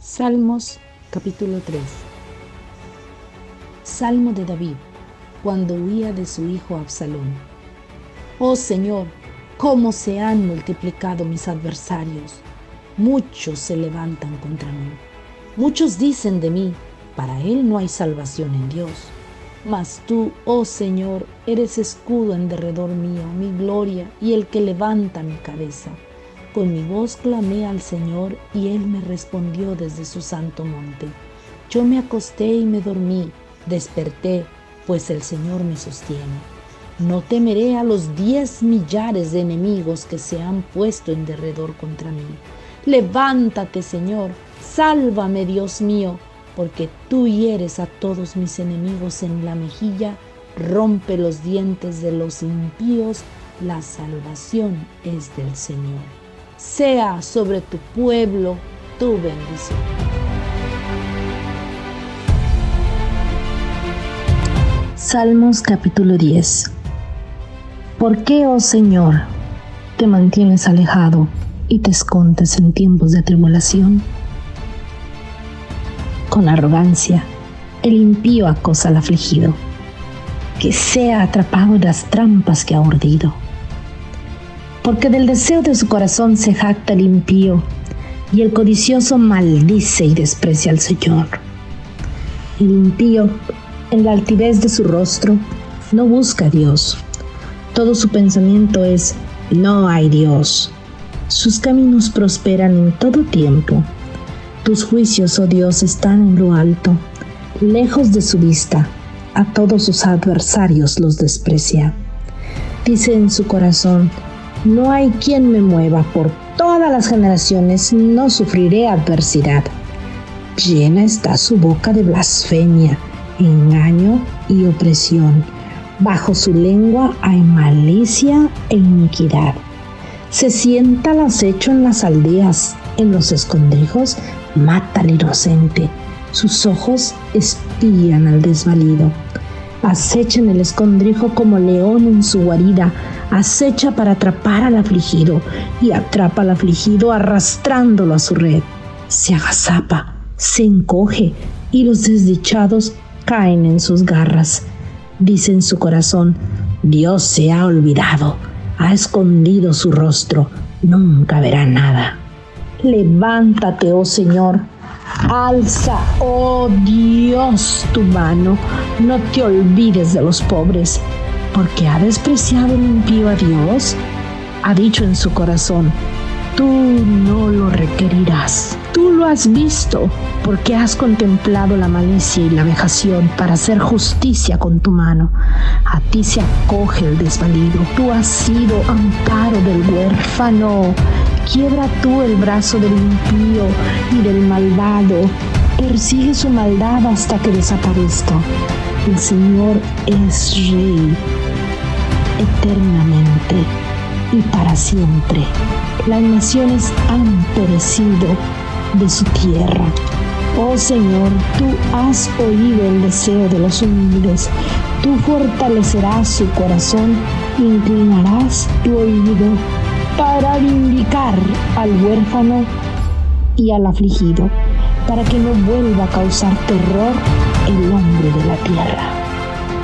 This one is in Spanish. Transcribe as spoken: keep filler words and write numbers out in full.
Salmos capítulo tres. Salmo de David, cuando huía de su hijo Absalón. Oh Señor, cómo se han multiplicado mis adversarios. Muchos se levantan contra mí. Muchos dicen de mí, para él no hay salvación en Dios. Mas tú, oh Señor, eres escudo en derredor mío, mi gloria y el que levanta mi cabeza. Con mi voz clamé al Señor y Él me respondió desde su santo monte. Yo me acosté y me dormí, desperté, pues el Señor me sostiene. No temeré a los diez millares de enemigos que se han puesto en derredor contra mí. Levántate, Señor, sálvame, Dios mío, porque tú hieres a todos mis enemigos en la mejilla, rompe los dientes de los impíos, la salvación es del Señor. Sea sobre tu pueblo tu bendición. Salmos capítulo diez. ¿Por qué, oh Señor, te mantienes alejado y te escondes en tiempos de tribulación? Con arrogancia, el impío acosa al afligido, que sea atrapado en las trampas que ha urdido. Porque del deseo de su corazón se jacta el impío, y el codicioso maldice y desprecia al Señor. El impío, en la altivez de su rostro, no busca a Dios. Todo su pensamiento es, no hay Dios. Sus caminos prosperan en todo tiempo. Tus juicios, oh Dios, están en lo alto, lejos de su vista. A todos sus adversarios los desprecia. Dice en su corazón, no hay quien me mueva, por todas las generaciones no sufriré adversidad. Llena está su boca de blasfemia, engaño y opresión. Bajo su lengua hay malicia e iniquidad. Se sienta al acecho en las aldeas, en los escondrijos mata al inocente. Sus ojos espían al desvalido. Acecha en el escondrijo como león en su guarida. Acecha para atrapar al afligido y atrapa al afligido arrastrándolo a su red. Se agazapa, se encoge y los desdichados caen en sus garras. Dice en su corazón, Dios se ha olvidado, ha escondido su rostro, nunca verá nada. Levántate, oh Señor, alza, oh Dios, tu mano, no te olvides de los pobres. Porque ha despreciado el impío a Dios, ha dicho en su corazón, tú no lo requerirás. Tú lo has visto, porque has contemplado la malicia y la vejación para hacer justicia con tu mano. A ti se acoge el desvalido, tú has sido amparo del huérfano. Quiebra tú el brazo del impío y del malvado, persigue su maldad hasta que desaparezca. El Señor es Rey eternamente y para siempre. Las naciones han perecido de su tierra. Oh Señor, tú has oído el deseo de los humildes. Tú fortalecerás su corazón, inclinarás tu oído para vindicar al huérfano y al afligido, para que no vuelva a causar terror el hombre de la tierra.